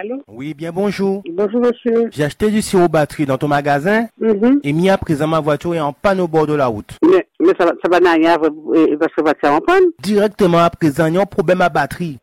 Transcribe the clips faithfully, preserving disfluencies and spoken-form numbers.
allô? Oui, bien bonjour. Bonjour, monsieur. J'ai acheté du sirop batterie dans ton magasin Mm-hmm. et mis à présent ma voiture est en panne au bord de la route. Mais, mais ça, va- ça va n'a rien euh, parce que voiture en panne. Directement à présent, il y a un problème à batterie.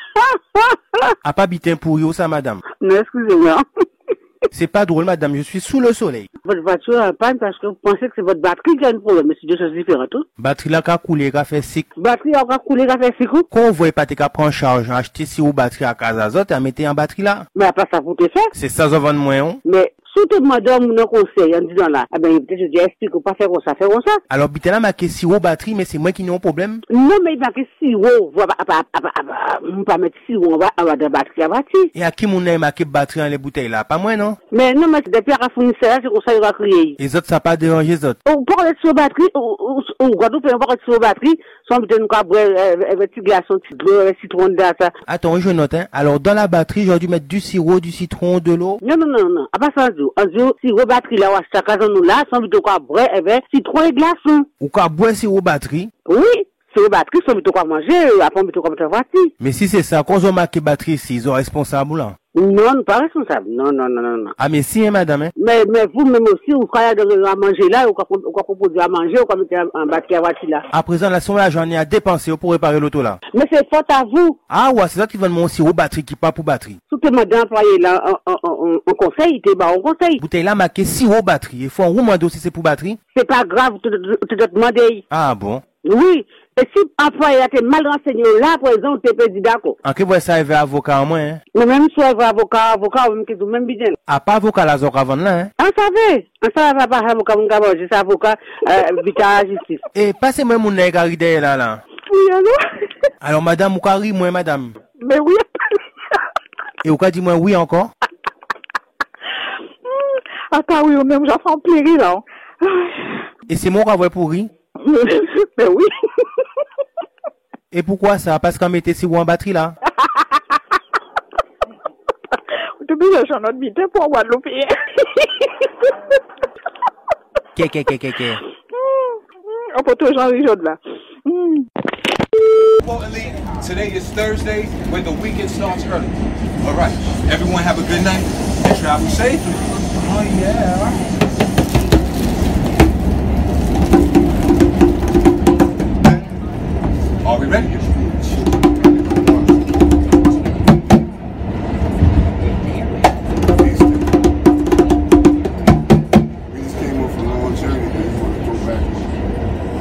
A pas bitin pour yo, ça, madame. Non, excusez-moi. C'est pas drôle, madame, je suis sous le soleil. Votre voiture est en panne parce que vous pensez que c'est votre batterie qui a un problème, mais c'est deux choses différentes. Hein? Batterie là, qu'a coulé, qu'a fait sick. Batterie a encore coulé, a fait six coups. Quand on voit pas qu'à prendre en charge, acheter sirop batterie à Casazot et à mettre en batterie là. Mais après ça, vous te fait. C'est ça, ça vend moins, hein. Mais, surtout madame, mon conseil, en disant là, eh ben, peut-être je dis, explique, pas faire comme ça, faire comme ça. Alors, bitin là, marqué sirop batterie, mais c'est moi qui n'ai un problème. Non, mais il va que sirop, va pas, pas, pas, pas mettre sirop, on va, on va de batterie à batterie. Et à qui mon a marqué batterie dans les bouteilles là? Pas moi, non? Mais non, mais depuis à fournisseur, c'est comme ça, il va crier. Les autres, ça pas dérangé les autres. On parle de sur batterie, on Guadeloupe, on parle de sur batterie, sans peut-être nous boire avec petit glaçon, petit bleu, avec citron de ça. Attends, je note, hein. Alors, dans la batterie, j'aurais dû mettre du sirop, du citron, de l'eau. Non, non, non, non. À part ça, en jour, sirop batterie là, on achète à nous là, sans plutôt quoi boire avec citron et glaçon. Ou qu'à boire sirop batterie. Oui. Sirop batterie, sans plutôt quoi manger, après plutôt quoi mettre en voiture. Mais si c'est ça, quand ils ont marqué batterie ici, ils sont responsables là. Non, pas responsable. Non, non, non, non, non. Ah, mais si, hein, madame, hein. Mais, mais vous-même aussi, vous croyez à manger là, ou quoi proposer à manger, ou quoi mettre en batterie à voiture là. À présent, la somme, la journée à dépenser pour réparer l'auto là. Mais c'est faute à vous. Ah, ouais, c'est ça qui vend mon sirop batterie qui part pour batterie. Tout le monde employé là, en conseil, il te bat en conseil. Bouteille là marqué sirop batterie. Il faut un roulement d'eau si c'est pour batterie. C'est pas grave, tu te demandes. Ah, bon. Oui. Et si employé là, t'es mal renseigné là, par exemple, t'es pas dit d'accord. En que vous ça arrive avocat en moins, hein. Mais même si on va avocat, avocat, ou même que tout même bien. Ah, pas avocat la zoc avant là, hein. On savait. On savait pas avocat, mon gars, c'est avocat, euh, vita à la justice. Et passez-moi mon nègre à rider là, là. Oui, alors? Alors, madame, ou qu'a ri, moi, madame. Mais oui. Et ou qu'a dit moi oui encore? Attends, oui, même, j'en sens plaisir, là. Et c'est moi qui avais pourri? Mais oui. Et pourquoi ça? Parce qu'on mettait sirop en batterie là? Depuis que j'en ai mis pour Guadeloupe. Ké, ké, ké, ké, ké. On peut toujours changer là. Importantly, today is Thursday when the weekend starts early. All right, everyone have a good night and travel safely. Oh yeah.